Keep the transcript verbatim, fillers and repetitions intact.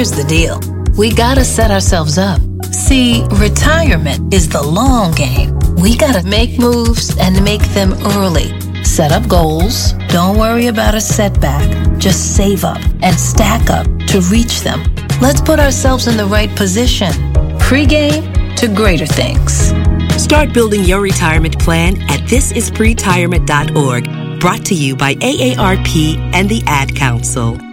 here's the deal. We gotta set ourselves up. See, retirement is the long game. We gotta make moves and make them early. Set up goals. Don't worry about a setback. Just save up and stack up to reach them. Let's put ourselves in the right position. Pre-game to greater things. Start building your retirement plan at this is pretirement dot org. Brought to you by A A R P and the Ad Council.